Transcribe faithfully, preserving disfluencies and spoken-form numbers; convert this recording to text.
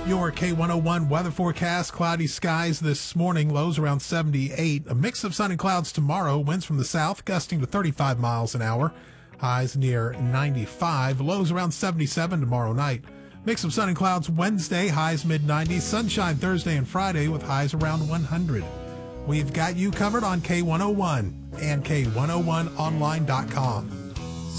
Your K one oh one weather forecast: cloudy skies this morning, lows around seventy-eight. A mix of sun and clouds tomorrow, winds from the south gusting to thirty-five miles an hour. Highs near ninety-five, lows around seventy-seven tomorrow night. Mix of sun and clouds Wednesday, highs mid nineties. Sunshine Thursday and Friday with highs around one hundred. We've got you covered on K one oh one and K one oh one online dot com.